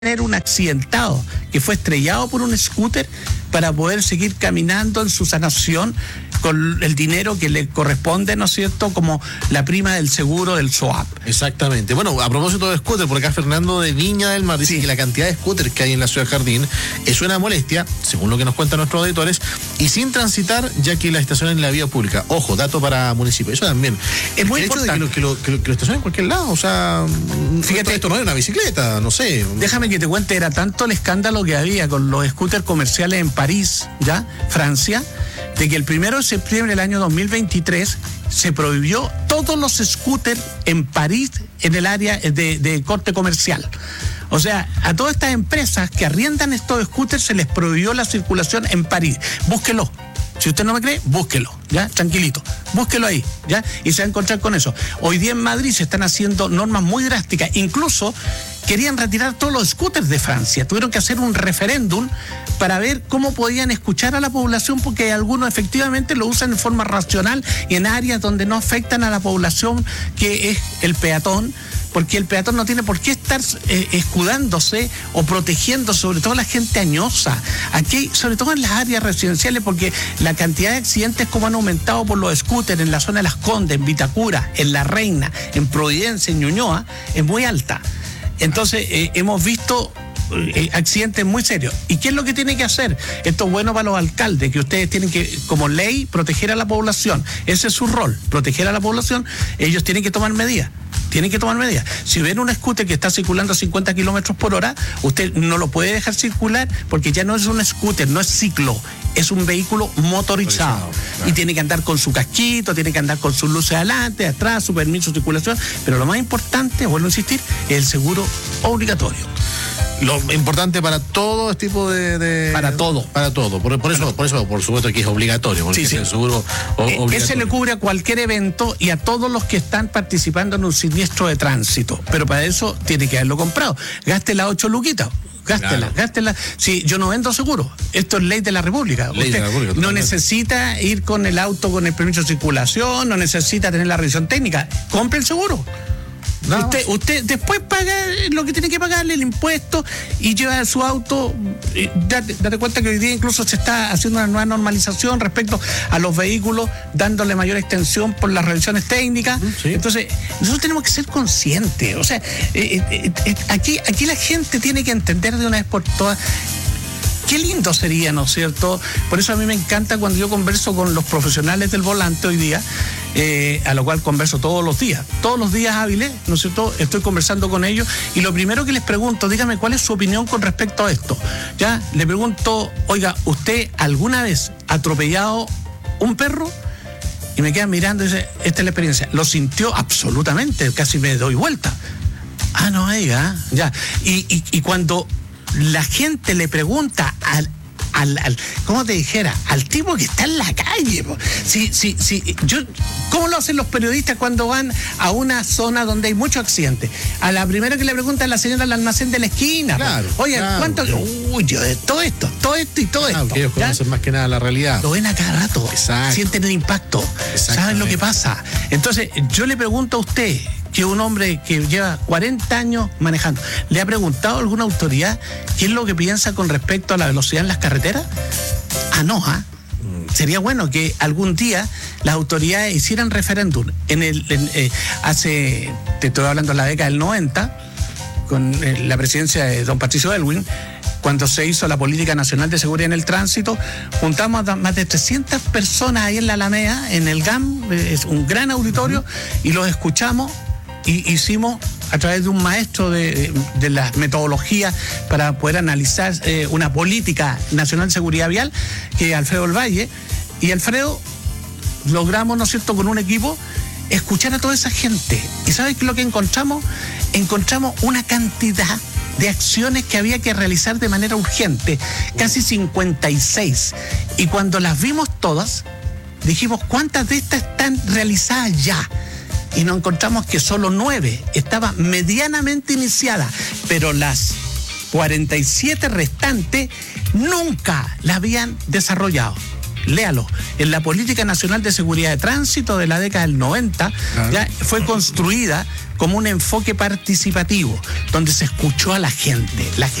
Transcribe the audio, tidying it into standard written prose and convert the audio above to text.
tener un accidentado que fue estrellado por un scooter para poder seguir caminando en su sanación con el dinero que le corresponde, ¿no es cierto?, como la prima del seguro del SOAP. Exactamente. Bueno, a propósito de scooter, por acá Fernando de Viña del Mar dice que la cantidad de scooters que hay en la ciudad Jardín es una molestia, según lo que nos cuentan nuestros auditores, y sin transitar, ya que la estacionan en la vía pública. Ojo, dato para municipio. Eso también. Es muy importante. Que lo estacionen en cualquier lado, o sea, fíjate, esto no es una bicicleta, no sé. Déjame que te cuente, era tanto el escándalo que había con los scooters comerciales en París, ¿ya?, Francia, de que el 1 de septiembre del año 2023 se prohibió todos los scooters en París en el área de corte comercial. O sea, a todas estas empresas que arriendan estos scooters se les prohibió la circulación en París. Búsquelo. Si usted no me cree, búsquelo, ¿ya? Tranquilito. Búsquelo ahí, ¿ya? Y se va a encontrar con eso. Hoy día en Madrid se están haciendo normas muy drásticas. Incluso querían retirar todos los scooters de Francia. Tuvieron que hacer un referéndum para ver cómo podían escuchar a la población, porque algunos efectivamente lo usan de forma racional y en áreas donde no afectan a la población, que es el peatón, porque el peatón no tiene por qué estar escudándose o protegiendo, sobre todo la gente añosa. Aquí, sobre todo en las áreas residenciales, porque la cantidad de accidentes como han aumentado por los scooters en la zona de Las Condes, en Vitacura, en La Reina, en Providencia, en Ñuñoa, es muy alta. Entonces, hemos visto accidentes muy serios. ¿Y qué es lo que tiene que hacer? Esto es bueno para los alcaldes, que ustedes tienen que, como ley, proteger a la población. Ese es su rol, proteger a la población. Ellos tienen que tomar medidas. Si ven un scooter que está circulando a 50 kilómetros por hora, usted no lo puede dejar circular, porque ya no es un scooter, no es ciclo, es un vehículo motorizado. Claro. Y tiene que andar con su casquito, tiene que andar con sus luces adelante, atrás, su permiso de circulación. Pero lo más importante, vuelvo a insistir, es el seguro obligatorio. Lo importante para todo este tipo de... Para todo. Por eso, por supuesto, que es obligatorio. Porque sí. Es el seguro obligatorio. Ese le cubre a cualquier evento y a todos los que están participando en un siniestro de tránsito. Pero para eso tiene que haberlo comprado. Gástela 8 luquitas. Gástela. Sí, yo no vendo seguro. Esto es ley de la República. Usted no necesita ir con el auto con el permiso de circulación, no necesita tener la revisión técnica. Compre el seguro. No. Usted después paga lo que tiene que pagarle, el impuesto, y lleva su auto. Date cuenta que hoy día incluso se está haciendo una nueva normalización respecto a los vehículos, dándole mayor extensión por las revisiones técnicas. Sí. Entonces, nosotros tenemos que ser conscientes. O sea, aquí la gente tiene que entender de una vez por todas. Qué lindo sería, ¿no es cierto? Por eso a mí me encanta cuando yo converso con los profesionales del volante hoy día, a lo cual converso todos los días hábiles, ¿no es cierto? Estoy conversando con ellos y lo primero que les pregunto, dígame cuál es su opinión con respecto a esto. Ya, le pregunto, oiga, ¿usted alguna vez ha atropellado un perro? Y me quedan mirando y dice, esta es la experiencia. Lo sintió absolutamente, casi me doy vuelta. Ah, no, oiga, ya. Y cuando la gente le pregunta ¿cómo te dijera? Al tipo que está en la calle. ¿Cómo lo hacen los periodistas cuando van a una zona donde hay muchos accidentes? A la primera que le pregunta a la señora del almacén de la esquina. Claro, oye, claro, ¿cuánto? Claro. Uy, yo de todo esto y todo esto. Que ellos conocen más que nada la realidad. Lo ven a cada rato. Exacto. Sienten el impacto. Saben lo que pasa. Entonces, yo le pregunto a usted, que un hombre que lleva 40 años manejando, ¿le ha preguntado a alguna autoridad qué es lo que piensa con respecto a la velocidad en las carreteras? Sería bueno que algún día las autoridades hicieran referéndum. Te estoy hablando de la década del 90, con la presidencia de don Patricio Aylwin, cuando se hizo la Política Nacional de Seguridad en el Tránsito, juntamos a más de 300 personas ahí en la Alameda, en el GAM, es un gran auditorio, y los escuchamos. Y hicimos a través de un maestro de las metodologías para poder analizar una política nacional de seguridad vial, que es Alfredo del Valle. Y Alfredo, logramos, ¿no es cierto?, con un equipo, escuchar a toda esa gente. ¿Y sabes qué es lo que encontramos? Encontramos una cantidad de acciones que había que realizar de manera urgente, casi 56. Y cuando las vimos todas, dijimos, ¿cuántas de estas están realizadas ya? Y nos encontramos que solo 9 estaban medianamente iniciadas, pero las 47 restantes nunca la habían desarrollado. léalo, en la Política Nacional de Seguridad de Tránsito de la década del 90, ya fue construida como un enfoque participativo, donde se escuchó a la gente.